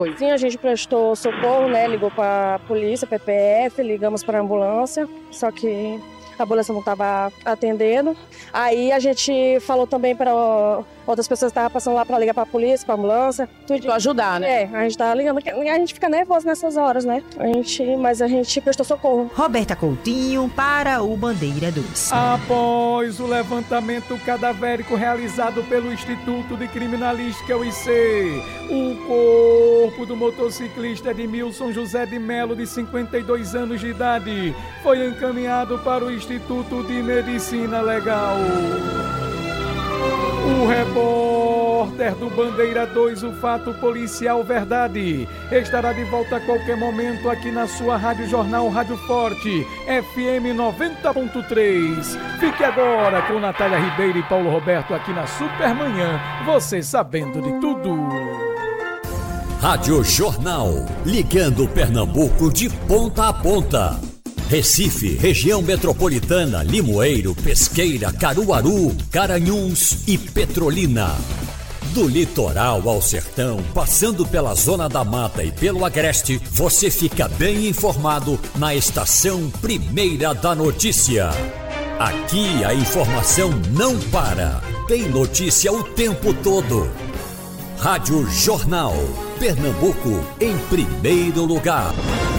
Sim, a gente prestou socorro, né? Ligou para a polícia, PPF, ligamos para a ambulância, só que a ambulância não estava atendendo. Aí a gente falou também para outras pessoas que estavam passando lá para ligar para a polícia, para a ambulância. Tudo para ajudar, né? A gente tá ligando, a gente fica nervoso nessas horas, né? Mas a gente prestou socorro. Roberta Coutinho para o Bandeira 2. Após o levantamento cadavérico realizado pelo Instituto de Criminalística, o IC, o corpo do motociclista Edmilson José de Melo, de 52 anos de idade, foi encaminhado para o Instituto de Medicina Legal. O repórter do Bandeira 2, o Fato Policial Verdade, estará de volta a qualquer momento aqui na sua Rádio Jornal Rádio Forte, FM 90.3. Fique agora com Natália Ribeiro e Paulo Roberto aqui na Supermanhã, você sabendo de tudo. Rádio Jornal, ligando Pernambuco de ponta a ponta. Recife, região metropolitana, Limoeiro, Pesqueira, Caruaru, Garanhuns e Petrolina. Do litoral ao sertão, passando pela Zona da Mata e pelo Agreste, você fica bem informado na Estação Primeira da Notícia. Aqui a informação não para, tem notícia o tempo todo. Rádio Jornal, Pernambuco em primeiro lugar.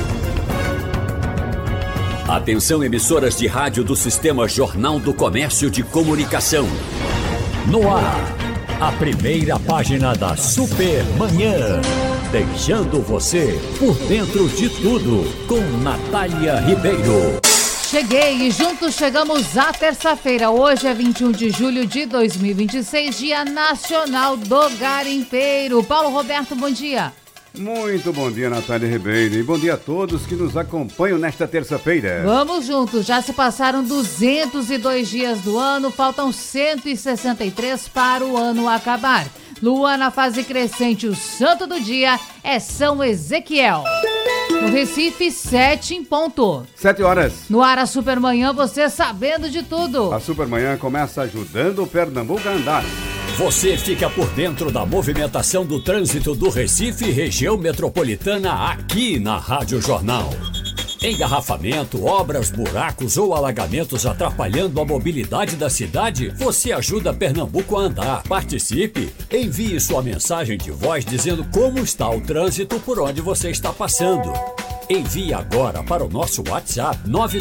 Atenção, emissoras de rádio do Sistema Jornal do Comércio de Comunicação. No ar, a primeira página da Supermanhã. Deixando você por dentro de tudo, com Natália Ribeiro. Cheguei e juntos chegamos à terça-feira. Hoje é 21 de julho de 2026, Dia Nacional do Garimpeiro. Paulo Roberto, bom dia. Muito bom dia, Natália Ribeiro, e bom dia a todos que nos acompanham nesta terça-feira. Vamos juntos, já se passaram 202 dias do ano, faltam 163 para o ano acabar. Lua na fase crescente, o santo do dia é São Ezequiel. No Recife, 7 em ponto. 7 horas. No ar a Supermanhã, você sabendo de tudo. A Supermanhã começa ajudando o Pernambuco a andar. Você fica por dentro da movimentação do trânsito do Recife, região metropolitana, aqui na Rádio Jornal. Engarrafamento, obras, buracos ou alagamentos atrapalhando a mobilidade da cidade? Você ajuda Pernambuco a andar. Participe! Envie sua mensagem de voz dizendo como está o trânsito por onde você está passando. Envie agora para o nosso WhatsApp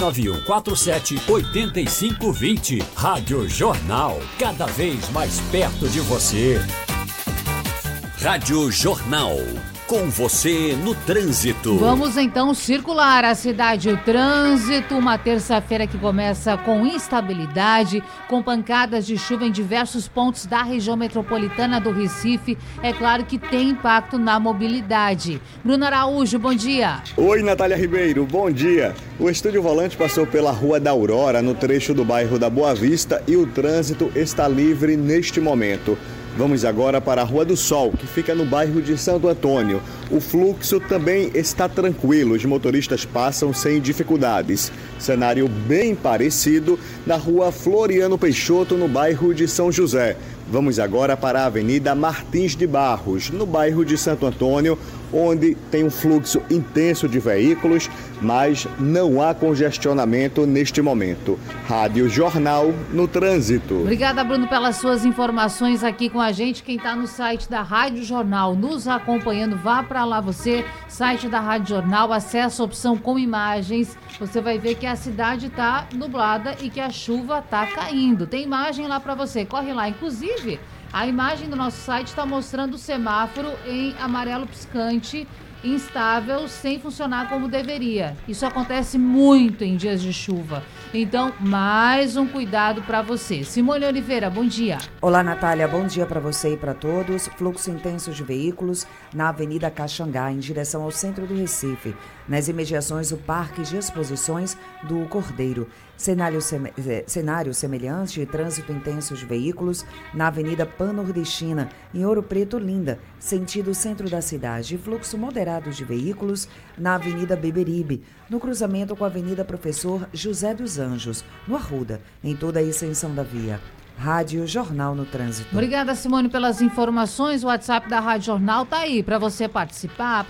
991478520. Rádio Jornal, cada vez mais perto de você. Rádio Jornal, com você no trânsito. Vamos então circular a cidade, o trânsito, uma terça-feira que começa com instabilidade, com pancadas de chuva em diversos pontos da região metropolitana do Recife. É claro que tem impacto na mobilidade. Bruno Araújo, bom dia. Oi, Natália Ribeiro, bom dia. O Estúdio Volante passou pela Rua da Aurora, no trecho do bairro da Boa Vista, e o trânsito está livre neste momento. Vamos agora para a Rua do Sol, que fica no bairro de Santo Antônio. O fluxo também está tranquilo, os motoristas passam sem dificuldades. Cenário bem parecido na Rua Floriano Peixoto, no bairro de São José. Vamos agora para a Avenida Martins de Barros, no bairro de Santo Antônio, onde tem um fluxo intenso de veículos, mas não há congestionamento neste momento. Rádio Jornal no trânsito. Obrigada, Bruno, pelas suas informações aqui com a gente. Quem está no site da Rádio Jornal nos acompanhando, vá para lá você, site da Rádio Jornal, acessa a opção com imagens. Você vai ver que a cidade está nublada e que a chuva está caindo. Tem imagem lá para você, corre lá. Inclusive, a imagem do nosso site está mostrando o semáforo em amarelo piscante, instável, sem funcionar como deveria. Isso acontece muito em dias de chuva. Então, mais um cuidado para você. Simone Oliveira, bom dia. Olá, Natália, bom dia para você e para todos. Fluxo intenso de veículos na Avenida Caxangá, em direção ao centro do Recife, nas imediações do Parque de Exposições do Cordeiro. Cenário semelhante de trânsito intenso de veículos na Avenida Pan-Nordestina, em Ouro Preto, Linda, sentido centro da cidade. Fluxo moderado de veículos na Avenida Beberibe, no cruzamento com a Avenida Professor José dos Anjos, no Arruda, em toda a extensão da via. Rádio Jornal no Trânsito. Obrigada, Simone, pelas informações. O WhatsApp da Rádio Jornal tá aí para você participar.